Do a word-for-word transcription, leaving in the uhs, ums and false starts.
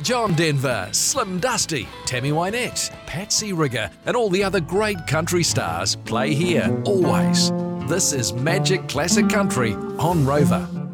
John Denver, Slim Dusty, Tammy Wynette, Patsy Rigger, and all the other great country stars play here, always. This is Magic Classic Country on Rover.